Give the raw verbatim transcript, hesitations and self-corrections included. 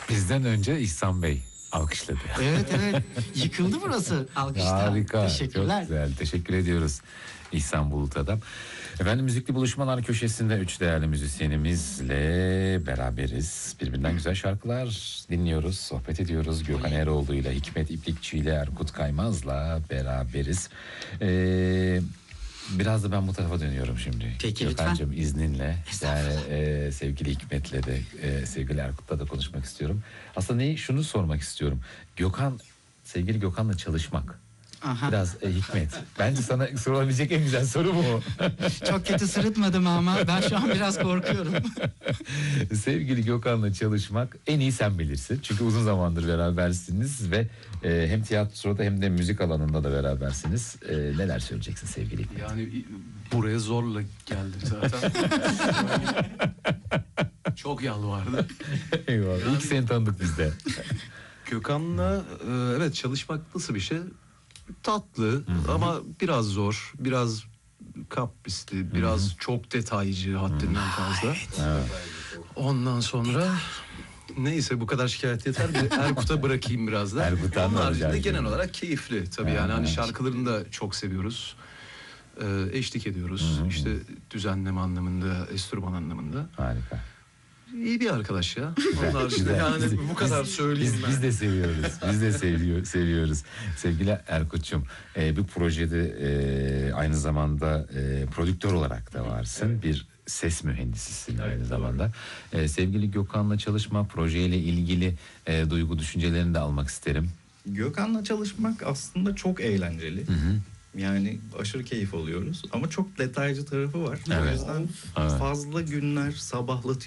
Bizden önce İhsan Bey alkışladı. Evet evet. Yıkıldı burası alkışlar. Harika. Teşekkürler. Çok güzel. Teşekkür ediyoruz İhsan Bulut Adam. Efendim, Müzikli Buluşmalar köşesinde üç değerli müzisyenimizle beraberiz. Birbirinden güzel şarkılar dinliyoruz, sohbet ediyoruz. Gökhan Eroğlu ile, Hikmet İplikçi ile, Erkut Kaymaz'la beraberiz. Ee, biraz da ben bu tarafa dönüyorum şimdi. Peki, Gökhan'cığım lütfen. izninle. Yani e, sevgili Hikmet'le de, e, sevgili Erkut'la da konuşmak istiyorum. Aslında neyi, şunu sormak istiyorum. Gökhan, sevgili Gökhan'la çalışmak. Aha. Biraz e, Hikmet. Bence sana sorulabilecek en güzel soru bu. Çok kötü sırıtmadım ama ben şu an biraz korkuyorum. Sevgili Gökhan'la çalışmak, en iyi sen bilirsin. Çünkü uzun zamandır berabersiniz ve e, hem tiyatroda hem de müzik alanında da berabersiniz. E, neler söyleyeceksin sevgili Hikmet? Yani buraya zorla geldim zaten. Çok yalvardı. Eyvallah. Yani- İlk seni tanıdık biz de. Gökhan'la e, evet, çalışmak nasıl bir şey? Tatlı ama biraz zor, biraz kaprisli, biraz çok detaycı, haddinden fazla. Evet. Ondan sonra neyse, bu kadar şikayet yeter de Erkut'a bırakayım biraz da. Erkut'tan Onun da haricinde alacağız genel şimdi. olarak keyifli tabii, yani hani şarkılarını da çok seviyoruz. Ee, eşlik ediyoruz. İşte düzenleme anlamında, enstrüman anlamında. Harika. İyi bir arkadaş ya. Onun haricinde Güzel. yani Biz- bu kadar biz- söyleyeyim biz, ben. biz de seviyoruz. Biz de seviyor, seviyoruz. Sevgili Erkut'cum, e, bu projede e, aynı zamanda e, prodüktör olarak da varsın. Evet. Bir ses mühendisisin aynı doğru. zamanda. E, sevgili Gökhan'la çalışma, projeyle ilgili e, duygu düşüncelerini de almak isterim. Gökhan'la çalışmak aslında çok eğlenceli. Hı hı. Yani aşırı keyif alıyoruz ama çok detaycı tarafı var. O Evet. yüzden Evet. fazla günler sabahlatıyor.